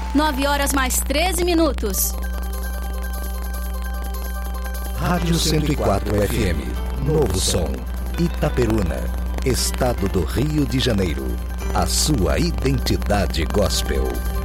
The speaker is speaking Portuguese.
9h mais 13. Rádio 104 FM, Novo Som, Itaperuna, Estado do Rio de Janeiro. A sua identidade gospel.